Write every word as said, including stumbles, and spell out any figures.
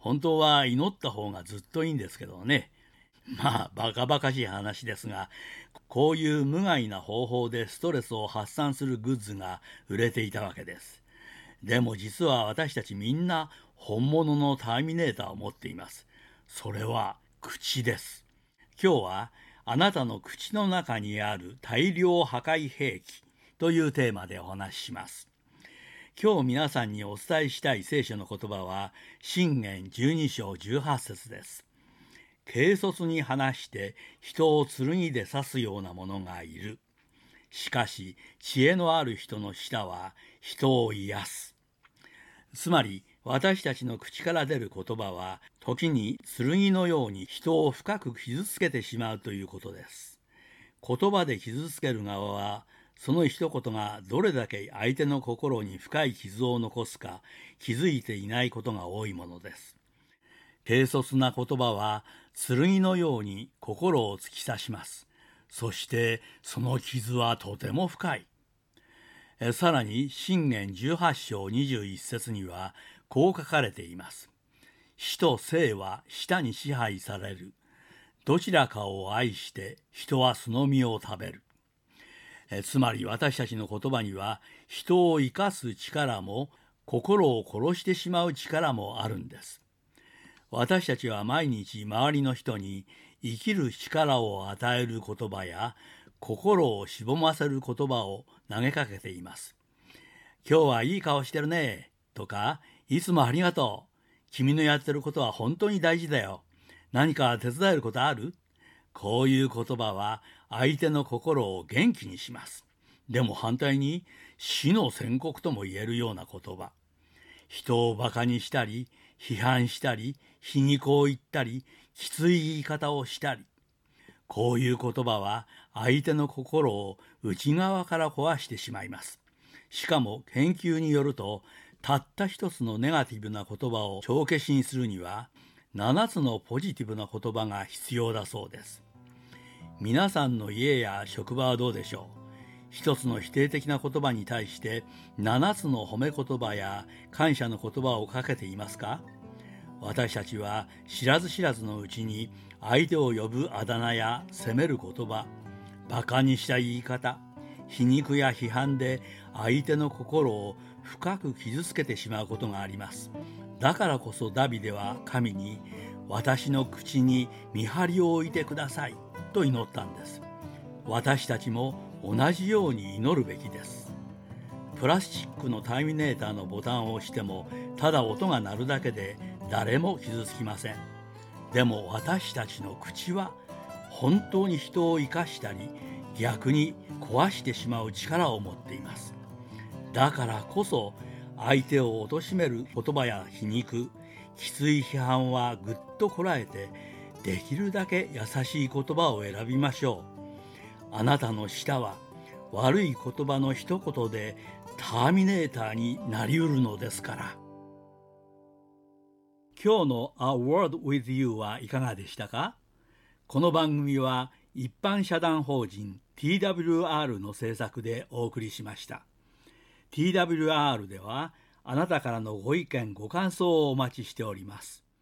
本当は祈った方がずっといいんですけどね。まあバカバカしい話ですが、こういう無害な方法でストレスを発散するグッズが売れていたわけです。でも実は私たちみんな本物のターミネーターを持っています。それは口です。今日はあなたの口の中にある大量破壊兵器というテーマでお話しします。今日皆さんにお伝えしたい聖書の言葉は箴言じゅうに章じゅうはち節です。軽率に話して人を剣で刺すような者がいる。しかし知恵のある人の舌は人を癒す。つまり私たちの口から出る言葉は時に剣のように人を深く傷つけてしまうということです。言葉で傷つける側はその一言がどれだけ相手の心に深い傷を残すか気づいていないことが多いものです。軽率な言葉は剣のように心を突き刺します。そしてその傷はとても深い。えさらに箴言じゅうはち章にじゅういち節にはこう書かれています。死と生は舌に支配される。どちらかを愛して人はその実を食べる。えつまり私たちの言葉には人を生かす力も心を殺してしまう力もあるんです。私たちは毎日周りの人に生きる力を与える言葉や心をしぼませる言葉を投げかけています。今日はいい顔してるねとか、いつもありがとう。君のやってることは本当に大事だよ。何か手伝えることある？こういう言葉は相手の心を元気にします。でも反対に死の宣告とも言えるような言葉。人をバカにしたり、批判したり、皮肉を言ったり、きつい言い方をしたり。こういう言葉は相手の心を内側から壊してしまいます。しかも研究によると、たった一つのネガティブな言葉を帳消しにするには、七つのポジティブな言葉が必要だそうです。皆さんの家や職場はどうでしょう？一つの否定的な言葉に対して七つの褒め言葉や感謝の言葉をかけていますか？私たちは知らず知らずのうちに相手を呼ぶあだ名や責める言葉、バカにした言い方、皮肉や批判で相手の心を深く傷つけてしまうことがあります。だからこそダビデは神に私の口に見張りを置いてくださいと祈ったんです。私たちも同じように祈るべきです。プラスチックのターミネーターのボタンを押してもただ音が鳴るだけで誰も傷つきません。でも私たちの口は本当に人を生かしたり逆に壊してしまう力を持っています。だからこそ相手を貶める言葉や皮肉、きつい批判はぐっとこらえてできるだけ優しい言葉を選びましょう。あなたの舌は悪い言葉の一言でターミネーターになりうるのですから。今日の A Word with You はいかがでしたか？この番組は一般社団法人 ティーダブリューアール の制作でお送りしました。ティーダブリューアール ではあなたからのご意見ご感想をお待ちしております。